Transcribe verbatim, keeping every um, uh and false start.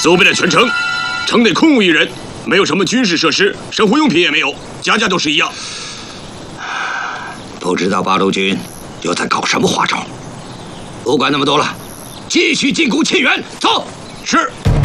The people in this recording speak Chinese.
搜遍了全城，城内空无一人，没有什么军事设施，生活用品也没有，家家都是一样。 不知道八路军又在搞什么花招。不管那么多了，继续进攻沁园，走。 是。